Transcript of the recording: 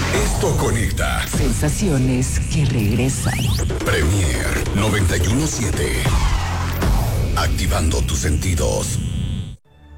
Esto conecta. Sensaciones que regresan. Premier 917. Activando tus sentidos.